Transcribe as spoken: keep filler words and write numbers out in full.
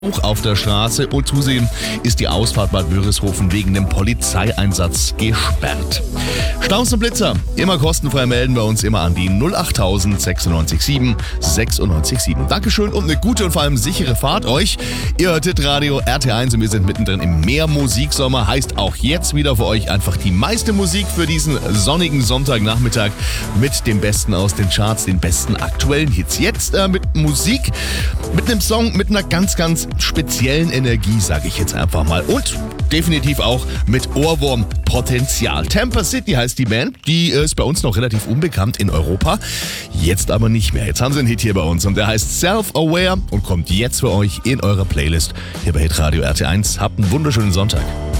Auch auf der Straße und zusehen ist die Ausfahrt Bad Wörishofen wegen dem Polizeieinsatz gesperrt. Staus und Blitzer, immer kostenfrei melden bei uns immer an die null achttausend sechsundneunzig sieben sechsundneunzig sieben. Dankeschön und eine gute und vor allem sichere Fahrt euch. Ihr hört Hitradio R T eins und wir sind mittendrin im Mehrmusiksommer. Heißt auch jetzt wieder für euch einfach die meiste Musik für diesen sonnigen Sonntagnachmittag mit dem Besten aus den Charts, den besten aktuellen Hits. Jetzt äh, mit Musik, mit einem Song mit einer ganz, ganz speziellen Energie, sage ich jetzt einfach mal. Und definitiv auch mit Ohrwurmpotenzial. Tampa City heißt die Band. Die ist bei uns noch relativ unbekannt in Europa. Jetzt aber nicht mehr. Jetzt haben sie einen Hit hier bei uns und der heißt Self-Aware und kommt jetzt für euch in eurer Playlist hier bei Hitradio R T eins. Habt einen wunderschönen Sonntag.